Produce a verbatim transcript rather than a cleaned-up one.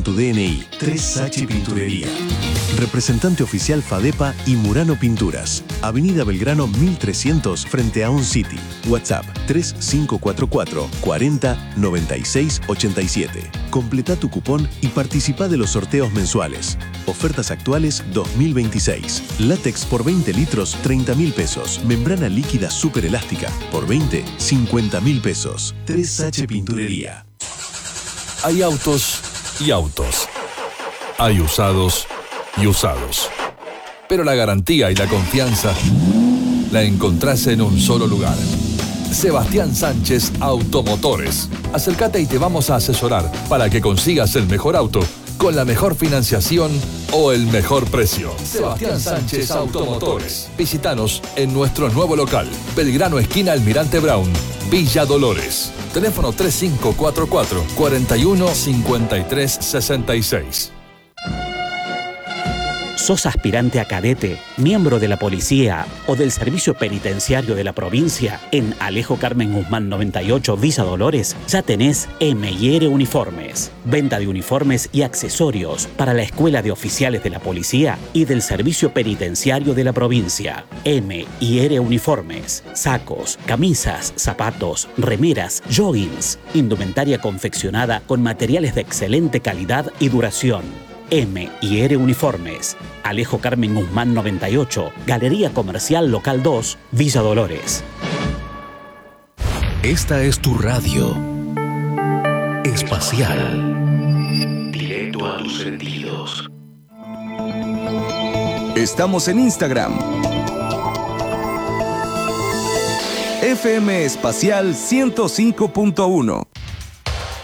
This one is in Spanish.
tu D N I. tres H Pinturería. Representante oficial FADEPA y Murano Pinturas. Avenida Belgrano mil trescientos frente a On City. WhatsApp tres cinco cuatro cuatro, cuarenta, noventa y seis, ochenta y siete. Completa tu cupón y participa de los sorteos mensuales. Ofertas actuales dos mil veintiséis. Látex por veinte litros, treinta mil pesos. Membrana líquida super elástica por veinte, cincuenta mil pesos. tres H Pinturería. Hay autos y autos. Hay usados y usados. Pero la garantía y la confianza la encontrás en un solo lugar. Sebastián Sánchez Automotores. Acércate y te vamos a asesorar para que consigas el mejor auto con la mejor financiación o el mejor precio. Sebastián Sánchez Automotores. Visítanos en nuestro nuevo local, Belgrano esquina Almirante Brown, Villa Dolores. Teléfono tres cinco cuatro cuatro, cuatro uno, cinco tres seis seis. ¿Sos aspirante a cadete, miembro de la policía o del servicio penitenciario de la provincia? En Alejo Carmen Guzmán noventa y ocho, Villa Dolores, ya tenés M y R Uniformes. Venta de uniformes y accesorios para la Escuela de Oficiales de la Policía y del Servicio Penitenciario de la provincia. M y R Uniformes. Sacos, camisas, zapatos, remeras, joggings. Indumentaria confeccionada con materiales de excelente calidad y duración. M y R Uniformes. Alejo Carmen Guzmán noventa y ocho, Galería Comercial Local dos, Villa Dolores. Esta es tu radio espacial. Directo a tus sentidos. Estamos en Instagram. F M Espacial ciento cinco punto uno.